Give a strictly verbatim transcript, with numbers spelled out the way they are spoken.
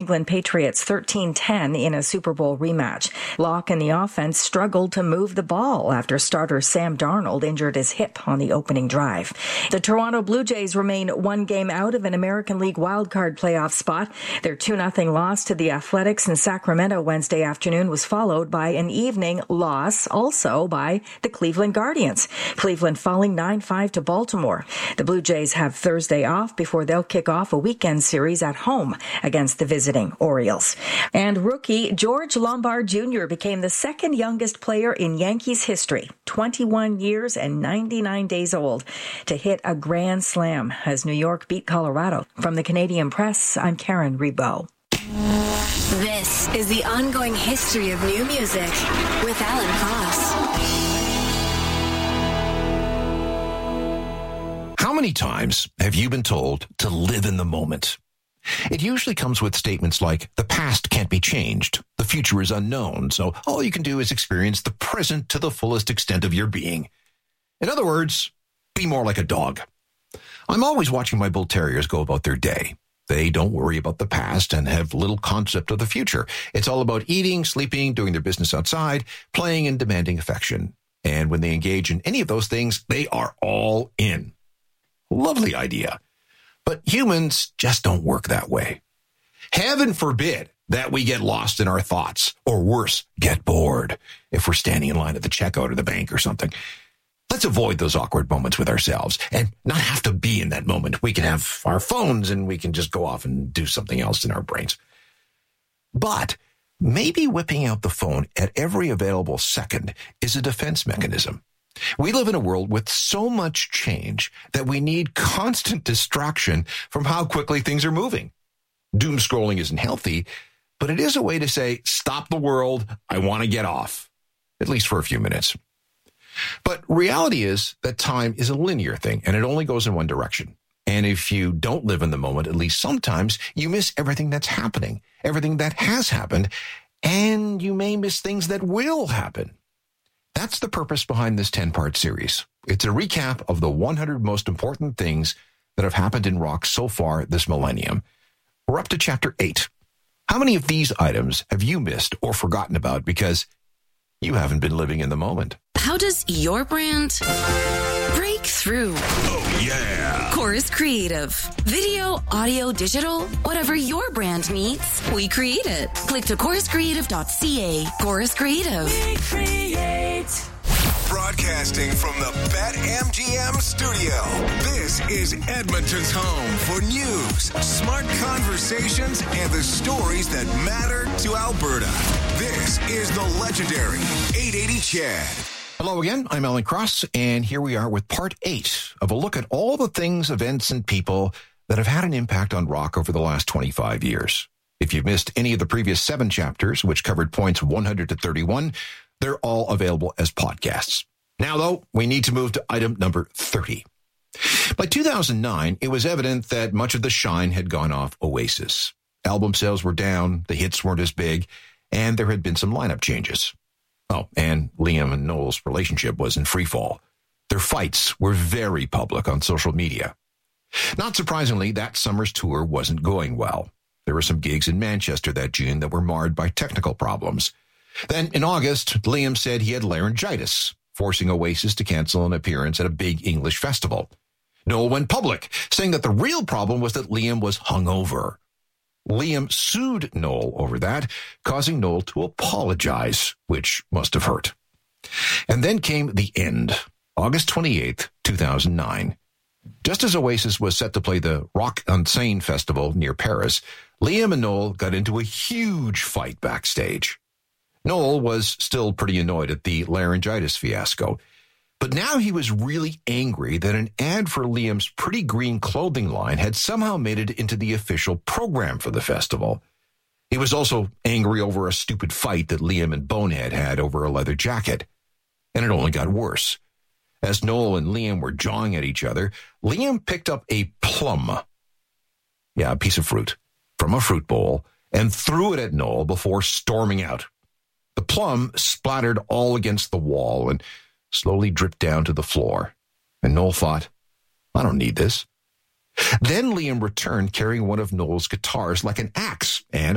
England Patriots thirteen ten in a Super Bowl rematch. Locke and the offense struggled to move the ball after starter Sam Darnold injured his hip on the opening drive. The Toronto Blue Jays remain one game out of an American League wildcard playoff spot. Their two nothing loss to the Athletics in Sacramento Wednesday afternoon was followed by an evening loss also by the Cleveland Guardians. Cleveland falling nine five to Baltimore. The Blue Jays have Thursday off before they'll kick off a weekend series at home against the visiting Orioles. And rookie George Lombard Junior became the second youngest player in Yankees history, twenty-one years and ninety-nine days old, to hit a grand slam as New York beat Colorado. From the Canadian Press, I'm Karen Rebow. This is the ongoing history of new music with Alan Cross. How many times have you been told to live in the moment? It usually comes with statements like, the past can't be changed, the future is unknown, so all you can do is experience the present to the fullest extent of your being. In other words, be more like a dog. I'm always watching my bull terriers go about their day. They don't worry about the past and have little concept of the future. It's all about eating, sleeping, doing their business outside, playing and demanding affection. And when they engage in any of those things, they are all in. Lovely idea. But humans just don't work that way. Heaven forbid that we get lost in our thoughts, or worse, get bored if we're standing in line at the checkout or the bank or something. Let's avoid those awkward moments with ourselves and not have to be in that moment. We can have our phones and we can just go off and do something else in our brains. But maybe whipping out the phone at every available second is a defense mechanism. We live in a world with so much change that we need constant distraction from how quickly things are moving. Doom scrolling isn't healthy, but it is a way to say, stop the world, I want to get off, at least for a few minutes. But reality is that time is a linear thing, and it only goes in one direction. And if you don't live in the moment, at least sometimes, you miss everything that's happening, everything that has happened, and you may miss things that will happen. That's the purpose behind this ten-part series. It's a recap of the one hundred most important things that have happened in rock so far this millennium. We're up to chapter eight. How many of these items have you missed or forgotten about because you haven't been living in the moment? How does your brand break through? Oh, yeah. Chorus Creative. Video, audio, digital, whatever your brand needs, we create it. Click to chorus creative dot c a. Chorus Creative. We create. Broadcasting from the BetMGM studio, this is Edmonton's home for news, smart conversations, and the stories that matter to Alberta. This is the legendary eight eighty Chad. Hello again, I'm Alan Cross, and here we are with part eight of a look at all the things, events, and people that have had an impact on rock over the last twenty-five years. If you've missed any of the previous seven chapters, which covered points one hundred to thirty-one, they're all available as podcasts. Now, though, we need to move to item number thirty. By two thousand nine, it was evident that much of the shine had gone off Oasis. Album sales were down, the hits weren't as big, and there had been some lineup changes. Oh, and Liam and Noel's relationship was in freefall. Their fights were very public on social media. Not surprisingly, that summer's tour wasn't going well. There were some gigs in Manchester that June that were marred by technical problems. Then, in August, Liam said he had laryngitis, forcing Oasis to cancel an appearance at a big English festival. Noel went public, saying that the real problem was that Liam was hungover. Liam sued Noel over that, causing Noel to apologize, which must have hurt. And then came the end, August twenty-eighth, two thousand nine. Just as Oasis was set to play the Rock en Seine festival near Paris, Liam and Noel got into a huge fight backstage. Noel was still pretty annoyed at the laryngitis fiasco, but now he was really angry that an ad for Liam's Pretty Green clothing line had somehow made it into the official program for the festival. He was also angry over a stupid fight that Liam and Bonehead had over a leather jacket. And it only got worse. As Noel and Liam were jawing at each other, Liam picked up a plum, yeah, a piece of fruit, from a fruit bowl, and threw it at Noel before storming out. The plum splattered all against the wall and slowly dripped down to the floor. And Noel thought, I don't need this. Then Liam returned carrying one of Noel's guitars like an axe and